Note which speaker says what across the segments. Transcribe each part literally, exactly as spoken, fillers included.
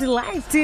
Speaker 1: Light.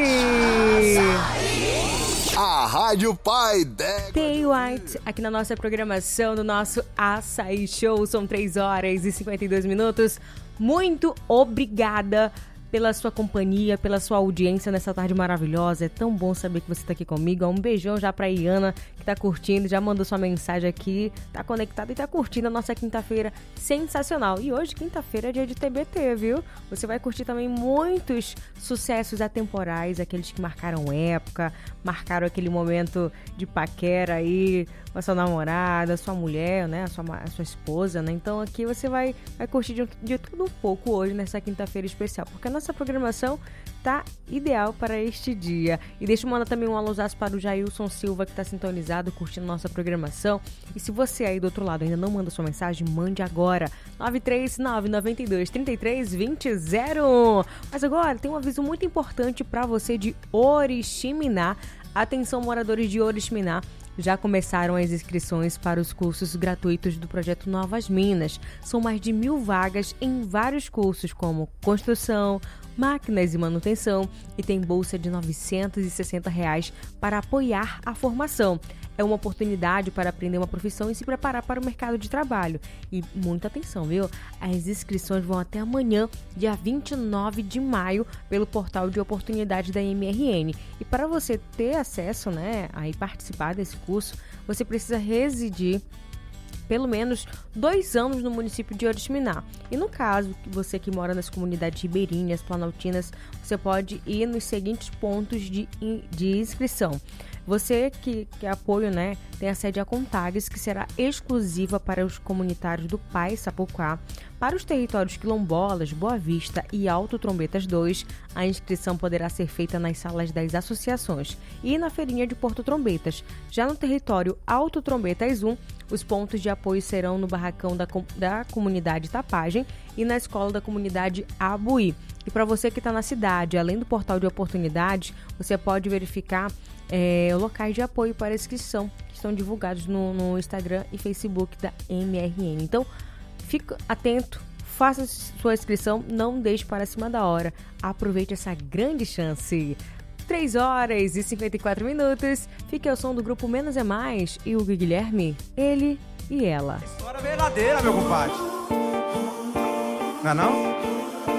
Speaker 2: A Rádio Pai D'Égua.
Speaker 1: Tay White, aqui na nossa programação do nosso Açaí Show. São três horas e cinquenta e dois minutos. Muito obrigada pela sua companhia, pela sua audiência nessa tarde maravilhosa. É tão bom saber que você tá aqui comigo. Um beijão já pra Iana, que tá curtindo, já mandou sua mensagem aqui, tá conectada e tá curtindo a nossa quinta-feira sensacional. E hoje, quinta-feira, é dia de T B T, viu? Você vai curtir também muitos sucessos atemporais, aqueles que marcaram época, marcaram aquele momento de paquera aí com a sua namorada, a sua mulher, né? A sua, a sua esposa, né? Então aqui você vai, vai curtir de, de tudo um pouco hoje, nessa quinta-feira especial, porque a nossa programação tá ideal para este dia. E deixa eu mandar também um alôzaço para o Jailson Silva, que tá sintonizado, curtindo nossa programação. E se você aí do outro lado ainda não manda sua mensagem, mande agora. nove três nove nove dois três três dois zero. Mas agora tem um aviso muito importante para você de Oriximiná. Atenção, moradores de Oriximiná. Já começaram as inscrições para os cursos gratuitos do projeto Novas Minas. São mais de mil vagas em vários cursos, como construção, máquinas e manutenção, e tem bolsa de novecentos e sessenta reais para apoiar a formação. É uma oportunidade para aprender uma profissão e se preparar para o mercado de trabalho. E muita atenção, viu? As inscrições vão até amanhã, dia vinte e nove de maio, pelo portal de oportunidade da M R N. E para você ter acesso, né, a participar desse curso, você precisa residir pelo menos dois anos no município de Oriximiná. E no caso, você que mora nas comunidades ribeirinhas, planaltinas, você pode ir nos seguintes pontos de, de inscrição. Você que quer apoio, né, tem a sede a Contagues, que será exclusiva para os comunitários do Pai Sapucá. Para os territórios quilombolas, Boa Vista e Alto Trombetas dois, a inscrição poderá ser feita nas salas das associações e na feirinha de Porto Trombetas. Já no território Alto Trombetas um, os pontos de apoio serão no barracão da, da comunidade Tapagem e na escola da comunidade Abuí. E para você que está na cidade, além do portal de oportunidades, você pode verificar é, locais de apoio para inscrição que estão divulgados no, no Instagram e Facebook da M R N. Então, fique atento, faça sua inscrição, não deixe para cima da hora. Aproveite essa grande chance. três horas e cinquenta e quatro minutos. Fique ao som do grupo Menos é Mais e o Guilherme, ele e ela.
Speaker 3: História verdadeira, meu compadre. Não é não?